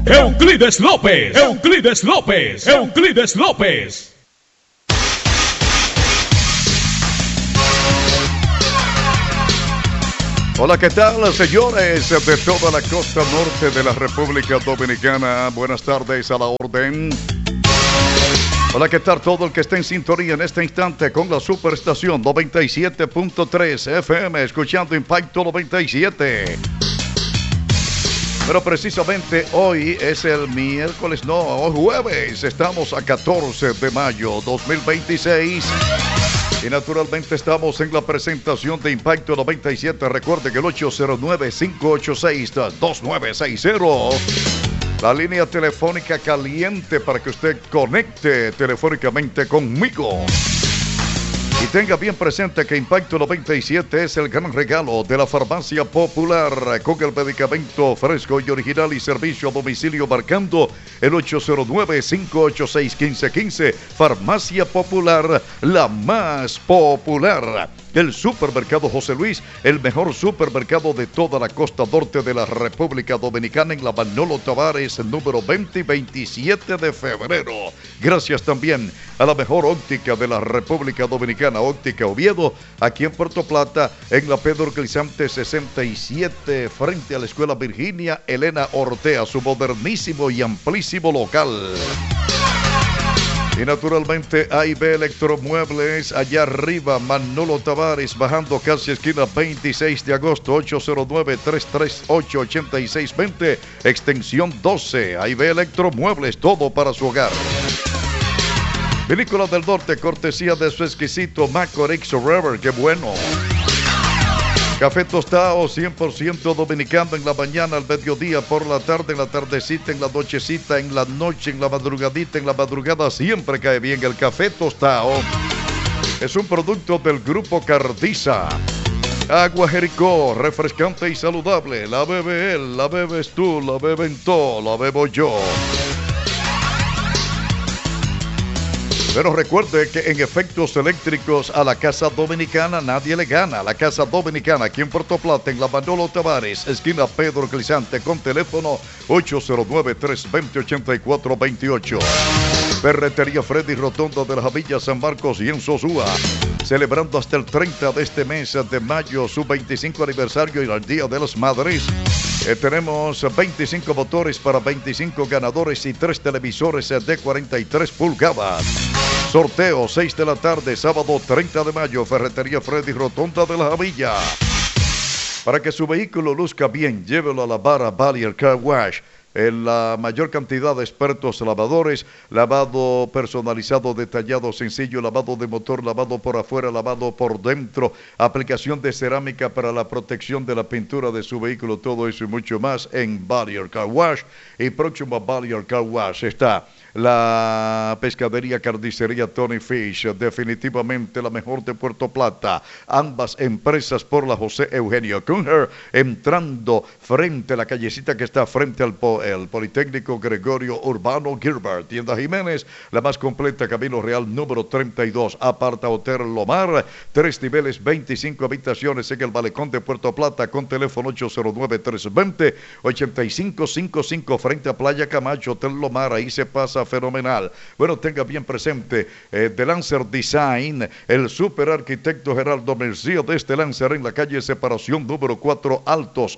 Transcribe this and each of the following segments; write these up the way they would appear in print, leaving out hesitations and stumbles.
Euclides López, Euclides López, Euclides López. Hola, ¿qué tal, señores de toda la costa norte de la República Dominicana? Buenas tardes, a la orden. Hola, ¿qué tal todo el que está en sintonía en este instante con la superestación 97.3 FM, escuchando Impacto 97? Pero precisamente hoy es el miércoles, no, hoy jueves, estamos a 14 de mayo 2026. Y naturalmente estamos en la presentación de Impacto 97. Recuerde que el 809-586-2960. La línea telefónica caliente para que usted conecte telefónicamente conmigo. Y tenga bien presente que Impacto 97 es el gran regalo de la Farmacia Popular, con el medicamento fresco y original y servicio a domicilio marcando el 809-586-1515. Farmacia Popular, la más popular. El Supermercado José Luis, el mejor supermercado de toda la costa norte de la República Dominicana, en la Manolo Tavares, número 20 y 27 de febrero. Gracias también a la mejor óptica de la República Dominicana, Óptica Oviedo, aquí en Puerto Plata, en la Pedro Clisante 67, frente a la Escuela Virginia Elena Ortea, su modernísimo y amplísimo local. Y naturalmente AIB Electromuebles, allá arriba, Manolo Tavares, bajando casi esquina 26 de agosto, 809-338-8620, extensión 12. AIB Electromuebles, todo para su hogar. Vinícola del Norte, cortesía de su exquisito Macorix River, qué bueno. Café tostado 100% dominicano en la mañana, al mediodía, por la tarde, en la tardecita, en la nochecita, en la noche, en la madrugadita, en la madrugada, siempre cae bien el café tostado. Es un producto del Grupo Cardiza. Agua Jericó, refrescante y saludable. La bebe él, la bebes tú, la beben todos, la bebo yo. Pero recuerde que en efectos eléctricos a la Casa Dominicana nadie le gana. La Casa Dominicana aquí en Puerto Plata, en la Manolo Tavares, esquina Pedro Clisante, con teléfono 809-320-8428. Ferretería Freddy Rotonda de la Javilla San Marcos y en Sosúa. Celebrando hasta el 30 de este mes de mayo su 25 aniversario y el Día de las Madres. Tenemos 25 motores para 25 ganadores y 3 televisores de 43 pulgadas. Sorteo 6 de la tarde, sábado 30 de mayo, Ferretería Freddy Rotonda de la Javilla. Para que su vehículo luzca bien, llévelo a lavar a Valier Car Wash. En la mayor cantidad de expertos lavadores, lavado personalizado, detallado, sencillo, lavado de motor, lavado por afuera, lavado por dentro, aplicación de cerámica para la protección de la pintura de su vehículo, todo eso y mucho más en Valier Car Wash. Y próximo a Valier Car Wash está la pescadería carnicería Tony Fish, definitivamente la mejor de Puerto Plata. Ambas empresas por la José Eugenio Kunher, entrando frente a la callecita que está frente al el Politécnico Gregorio Urbano Gilbert. Tienda Jiménez, la más completa, Camino Real número 32, Aparta Hotel Lomar, 3 niveles, 25 habitaciones en el Malecón de Puerto Plata, con teléfono 809-320-8555, frente a Playa Camacho, Hotel Lomar. Ahí se pasa fenomenal. Bueno, tenga bien presente The Lancer Design, el super arquitecto Geraldo Mercía de este Lancer, en la calle Separación número 4 Altos,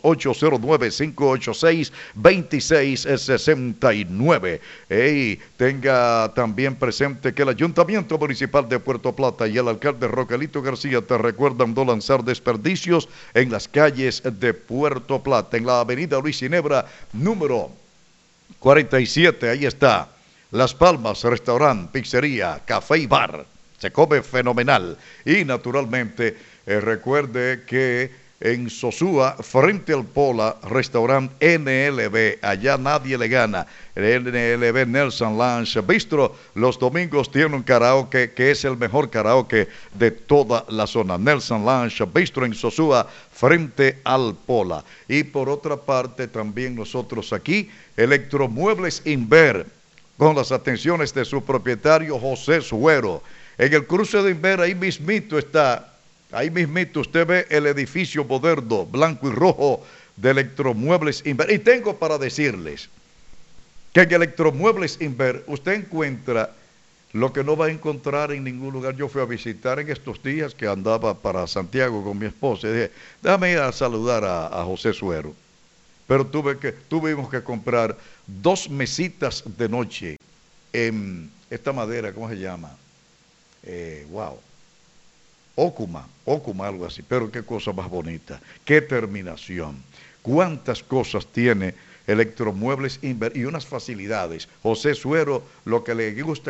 809-586-2669. Y tenga también presente que el Ayuntamiento Municipal de Puerto Plata y el alcalde Rogelito García te recuerdan no lanzar desperdicios en las calles de Puerto Plata, en la avenida Luis Ginebra número 47. Ahí está Las Palmas, restaurante, pizzería, café y bar. Se come fenomenal. Y naturalmente, recuerde que en Sosúa, frente al Pola, restaurante NLB, allá nadie le gana. El NLB Nelson Lounge Bistro, los domingos tiene un karaoke que es el mejor karaoke de toda la zona. Nelson Lounge Bistro en Sosúa, frente al Pola. Y por otra parte, también nosotros aquí, Electromuebles Inver, con las atenciones de su propietario José Suero. En el cruce de Inver, ahí mismito está. Ahí mismito usted ve el edificio moderno, blanco y rojo, de Electromuebles Inver. Y tengo para decirles que en Electromuebles Inver usted encuentra lo que no va a encontrar en ningún lugar. Yo fui a visitar en estos días que andaba para Santiago con mi esposa y dije, déjame ir a saludar a José Suero. Pero tuvimos que comprar 2 mesitas de noche en esta madera, ¿cómo se llama? Wow. Okuma, algo así. Pero qué cosa más bonita, qué terminación. Cuántas cosas tiene Electromuebles Inver y unas facilidades. José Suero, lo que le gusta